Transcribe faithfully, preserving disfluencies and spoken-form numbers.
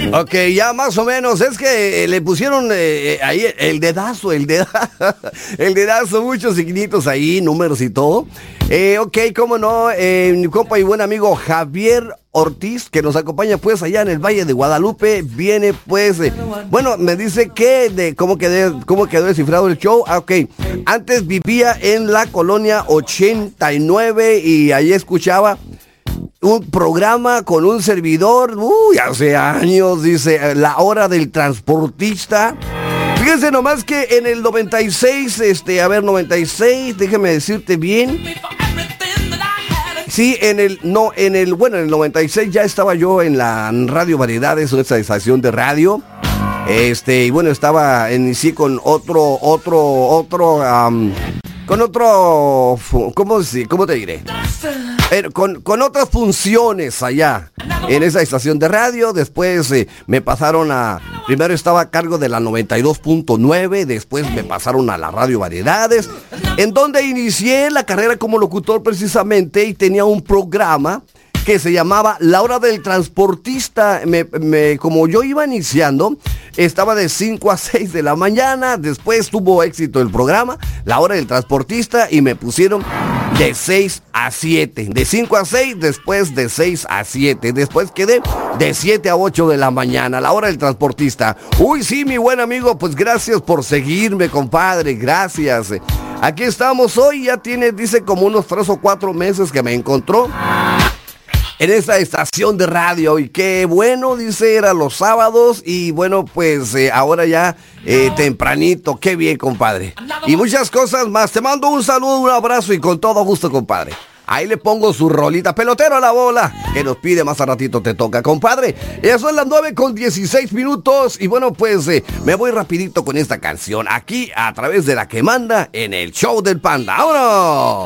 Ok, ya más o menos, es que eh, le pusieron eh, ahí el dedazo, el dedazo, el dedazo, muchos signitos ahí, números y todo. Eh, ok, cómo no, eh, mi compa y buen amigo Javier Ortiz, que nos acompaña pues allá en el Valle de Guadalupe, viene pues, eh, bueno, me dice que de cómo quedó, cómo quedó descifrado el show. Ah, ok, antes vivía en la colonia ochenta y nueve y ahí escuchaba un programa con un servidor, uy, hace años, dice, La Hora del Transportista. Fíjense nomás que en el noventa y seis, este, a ver, noventa y seis, déjeme decirte bien. Sí, en el, no, en el, bueno, en el noventa y seis ya estaba yo en la Radio Variedades, esa estación de radio. Este, y bueno, estaba, inicié con otro, otro, otro, um, con otro, ¿cómo, cómo te diré? Eh, con, con otras funciones allá en esa estación de radio. Después eh, me pasaron a, primero estaba a cargo de la noventa y dos punto nueve, después me pasaron a la Radio Variedades, en donde inicié la carrera como locutor precisamente, y tenía un programa que se llamaba La Hora del Transportista. Me, me, como yo iba iniciando, estaba de cinco a seis de la mañana. Después tuvo éxito el programa, La Hora del Transportista, y me pusieron de seis a siete. De cinco a seis, después de seis a siete. Después quedé de siete a ocho de la mañana, La Hora del Transportista. Uy, sí, mi buen amigo, pues gracias por seguirme, compadre, gracias. Aquí estamos hoy, ya tiene, dice, como unos tres o cuatro meses que me encontró en esta estación de radio, y qué bueno, dice, era los sábados, y bueno, pues eh, ahora ya eh, tempranito, qué bien, compadre. Y muchas cosas más. Te mando un saludo, un abrazo, y con todo gusto, compadre. Ahí le pongo su rolita, pelotero a la bola, que nos pide más a ratito, te toca, compadre. Eso es las nueve con dieciséis minutos, y bueno, pues eh, me voy rapidito con esta canción, aquí a través de la que manda en el show del Panda. ¡Vámonos!